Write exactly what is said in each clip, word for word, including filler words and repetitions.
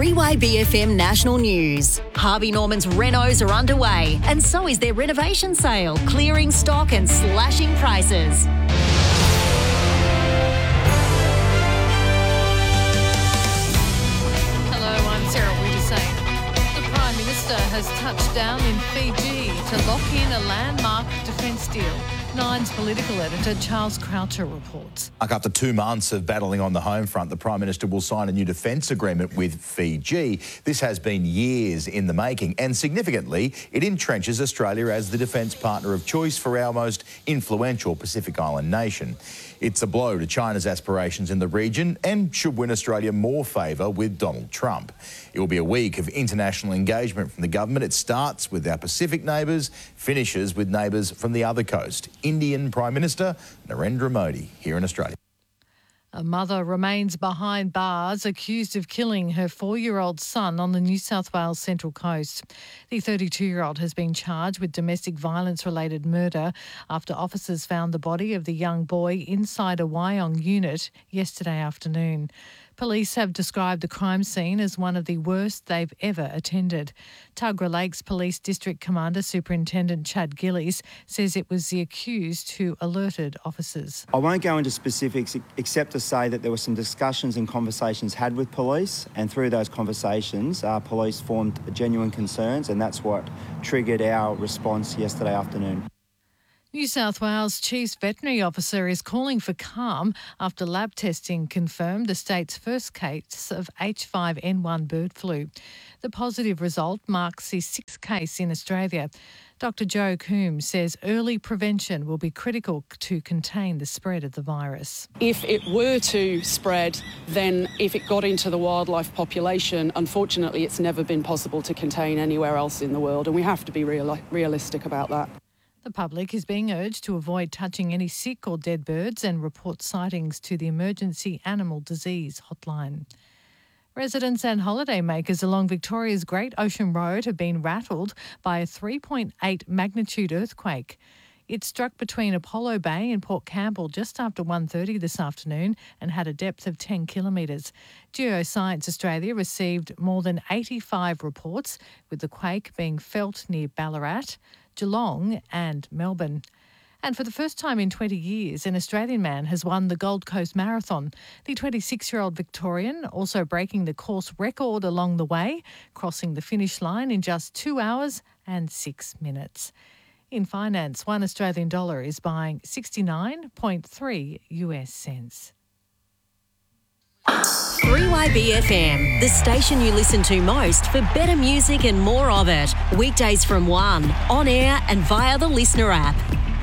three Y B F M National News. Harvey Norman's renos are underway, and so is their renovation sale, clearing stock and slashing prices. Hello, I'm Sarah Wiedersane. The Prime Minister has touched down in Fiji to lock in a landmark defence deal. Nine's political editor Charles Croucher reports. After two months of battling on the home front, the Prime Minister will sign a new defence agreement with Fiji. This has been years in the making, and significantly, it entrenches Australia as the defence partner of choice for our most influential Pacific Island nation. It's a blow to China's aspirations in the region and should win Australia more favour with Donald Trump. It will be a week of international engagement from the government. It starts with our Pacific neighbours, finishes with neighbours from the other coast. Indian Prime Minister Narendra Modi here in Australia. A mother remains behind bars accused of killing her four-year-old son on the New South Wales Central Coast. The thirty-two-year-old has been charged with domestic violence-related murder after officers found the body of the young boy inside a Wyong unit yesterday afternoon. Police have described the crime scene as one of the worst they've ever attended. Tuggerah Lakes Police District Commander Superintendent Chad Gillies says it was the accused who alerted officers. I won't go into specifics except to say that there were some discussions and conversations had with police, and through those conversations, uh, police formed genuine concerns, and that's what triggered our response yesterday afternoon. New South Wales Chief's Veterinary Officer is calling for calm after lab testing confirmed the state's first case of H five N one bird flu. The positive result marks the sixth case in Australia. Doctor Joe Coombs says early prevention will be critical to contain the spread of the virus. If it were to spread, then if it got into the wildlife population, unfortunately it's never been possible to contain anywhere else in the world, and we have to be real- realistic about that. The public is being urged to avoid touching any sick or dead birds and report sightings to the Emergency Animal Disease Hotline. Residents and holidaymakers along Victoria's Great Ocean Road have been rattled by a three point eight magnitude earthquake. It struck between Apollo Bay and Port Campbell just after one thirty this afternoon and had a depth of ten kilometres. Geoscience Australia received more than eighty-five reports, with the quake being felt near Ballarat, Geelong and Melbourne. And for the first time in twenty years, an Australian man has won the Gold Coast Marathon. The twenty-six-year-old Victorian also breaking the course record along the way, crossing the finish line in just two hours and six minutes. In finance, one Australian dollar is buying sixty-nine point three U S cents. three Y B F M, the station you listen to most for better music and more of it. Weekdays from one, on air and via the Listener app.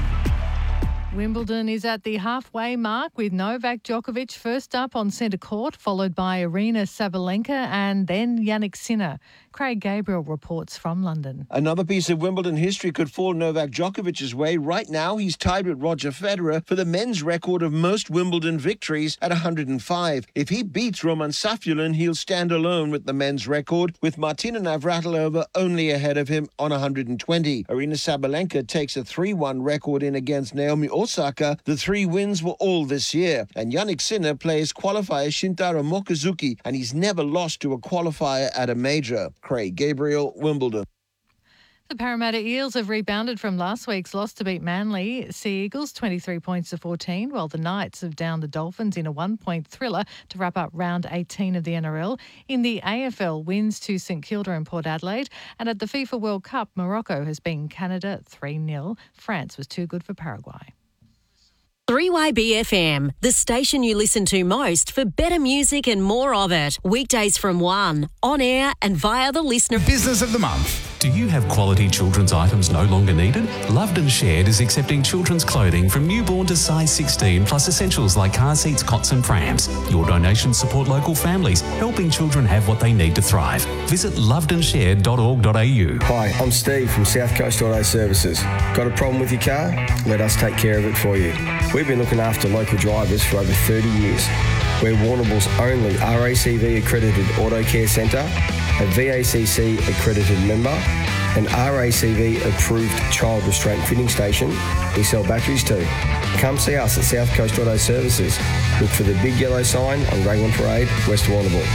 Wimbledon is at the halfway mark with Novak Djokovic first up on centre court, followed by Aryna Sabalenka and then Jannik Sinner. Craig Gabriel reports from London. Another piece of Wimbledon history could fall Novak Djokovic's way. Right now, he's tied with Roger Federer for the men's record of most Wimbledon victories at one hundred five. If he beats Roman Safiullin, he'll stand alone with the men's record, with Martina Navratilova only ahead of him on one hundred twenty. Aryna Sabalenka takes a three one record in against Naomi Osaka. The three wins were all this year. And Jannik Sinner plays qualifier Shintaro Mochizuki, and he's never lost to a qualifier at a major. Craig Gabriel, Wimbledon. The Parramatta Eels have rebounded from last week's loss to beat Manly Sea Eagles twenty-three points to fourteen, while the Knights have downed the Dolphins in a one-point thriller to wrap up round eighteen of the N R L. In the A F L, wins to St Kilda and Port Adelaide. And at the FIFA World Cup, Morocco has beaten Canada three nil. France was too good for Paraguay. three Y B F M, the station you listen to most for better music and more of it. Weekdays from one, on air and via the Listener. Business of the Month. Do you have quality children's items no longer needed? Loved and Shared is accepting children's clothing from newborn to size sixteen, plus essentials like car seats, cots and prams. Your donations support local families, helping children have what they need to thrive. Visit loved and shared dot org dot a u. Hi, I'm Steve from South Coast Auto Services. Got a problem with your car? Let us take care of it for you. We've been looking after local drivers for over thirty years. We're Warrnambool's only R A C V accredited auto care centre, a V A C C accredited member, an R A C V approved child restraint fitting station we sell batteries to. Come see us at South Coast Auto Services. Look for the big yellow sign on Raglan Parade, West Warrnambool.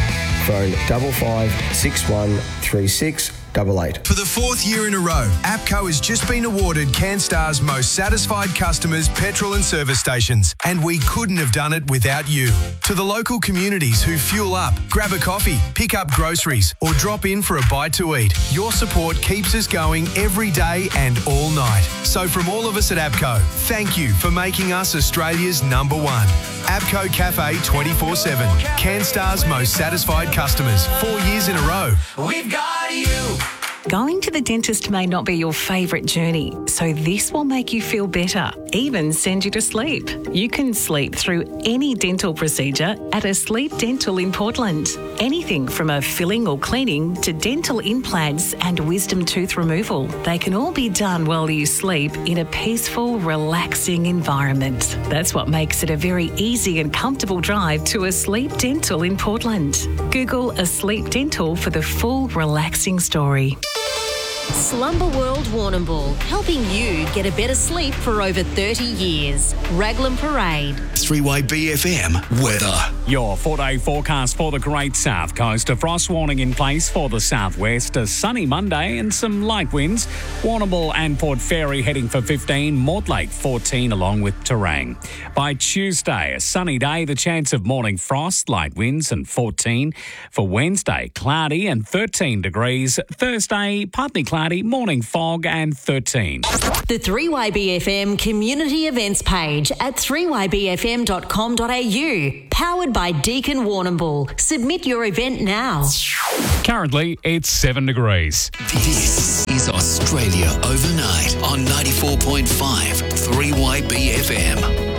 Phone double five six one three six double eight. For the fourth year in a row, APCO has just been awarded CanStar's most satisfied customers petrol and service stations, and we couldn't have done it without you. To the local communities who fuel up, grab a coffee, pick up groceries, or drop in for a bite to eat, your support keeps us going every day and all night. So from all of us at APCO, thank you for making us Australia's number one. APCO Cafe twenty-four seven, CanStar's most satisfied customers, four years in a row. We've got you. Going to the dentist may not be your favourite journey, so this will make you feel better, even send you to sleep. You can sleep through any dental procedure at Asleep Dental in Portland. Anything from a filling or cleaning to dental implants and wisdom tooth removal. They can all be done while you sleep in a peaceful, relaxing environment. That's what makes it a very easy and comfortable drive to Asleep Dental in Portland. Google Asleep Dental for the full relaxing story. Slumber World Warrnambool, helping you get a better sleep for over thirty years. Raglan Parade. three Y B F M weather. Your four-day forecast for the Great South Coast. A frost warning in place for the southwest. A sunny Monday and some light winds. Warrnambool and Port Fairy heading for fifteen. Mortlake fourteen along with Terang. By Tuesday, a sunny day. The chance of morning frost, light winds and fourteen. For Wednesday, cloudy and thirteen degrees. Thursday, partly cloudy, morning fog and thirteen. The three Y B F M community events page at three y b f m dot com dot a u. Powered by Deakin Warrnambool. Submit your event now. Currently, it's seven degrees. This is Australia Overnight on ninety-four point five three Y B F M.